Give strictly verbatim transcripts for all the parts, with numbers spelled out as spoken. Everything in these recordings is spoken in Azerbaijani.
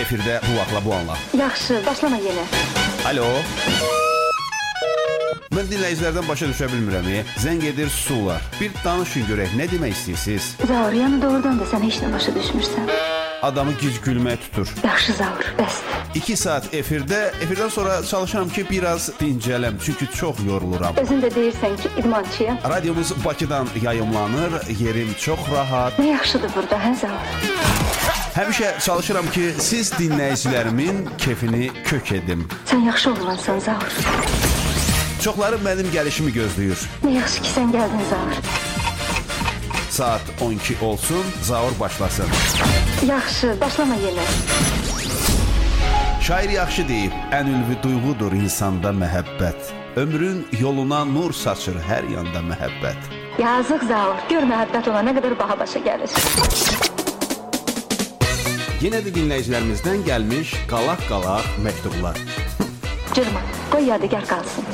efirdə bu vaxtla bu anla. Yaxşı, başlama yenə. Alo. Mən dinləyicilərdən başa düşə bilmirəm. Zəng edir, susurlar. Bir danışın görək, nə demək istəyirsiniz? Zaur, yəni doğrudan da sən heç nə başa düşmürsən. Adamı gic gülmək tutur. Yaxşı Zaur, bəsdir. İki saat efirdə, efirdən sonra çalışıram ki, biraz dincələm. Çünki çox yoruluram. Özün də deyirsən ki, idmançıyam. Radiomuz Bakıdan yayımlanır, yerim çox rahat. Nə yaxşıdır burada, hə Zaur? Həmişə çalışıram ki, siz dinləyicilərimin kefini kök edim. Sən yaxşı oğlansan Zaur. Çoxları mənim gəlişimi gözləyir. Nə yaxşı ki, sən gəldin Zaur. Saat on iki olsun, Zaur başlasın. Yaxşı, başlama yenə. Şair yaxşı deyib, ən ülvi duyğudur insanda məhəbbət. Ömrün yoluna nur saçır hər yanda məhəbbət. Yazıq Zaur, gör məhəbbət ona nə qədər baha başa gəlir. Yenə də dinləyicilərimizdən gəlmiş qalaq-qalaq məktublar. Cırma, qoy yadigar qalsın.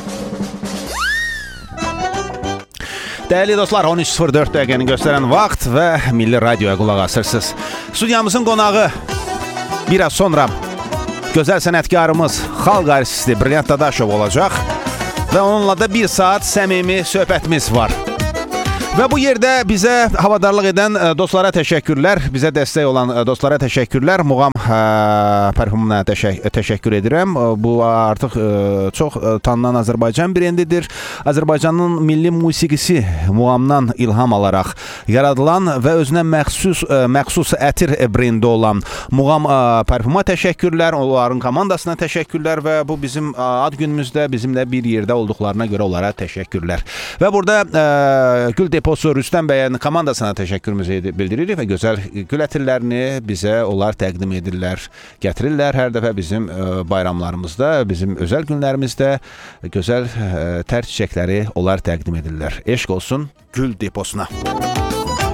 Dəyərli dostlar, on üç sıfır dörd dəqiqəni göstərən vaxt və Milli Radioya qulaq asırsınız. Studiyamızın qonağı biraz sonra gözəl sənətkarımız, xalq artisti Brilliant Dadaşov olacaq və onunla da bir saat səmimi söhbətimiz var. Və bu yerdə bizə havadarlıq edən dostlara təşəkkürlər, bizə dəstək olan dostlara təşəkkürlər. Muğam parfümünə təşək təşəkkür edirəm. Bu artıq çox tanınan Azərbaycan brendidir. Azərbaycanın milli musiqisi Muğamdan ilham alaraq yaradılan və özünə məxsus məxsus ətir brendi olan Muğam parfümə təşəkkürlər, onların komandasına təşəkkürlər və bu bizim ad günümüzdə bizimlə bir yerdə olduqlarına görə onlara təşəkkürlər. Və burada Gül Deposu Rüstəm bəyin komandasına təşəkkürümüzü bildiririk və gözəl gül ətirlərini bizə onlar təqdim edirlər, gətirirlər hər dəfə bizim bayramlarımızda, bizim özəl günlərimizdə gözəl tər çiçəkləri onlar təqdim edirlər. Eşq olsun Gül Deposuna.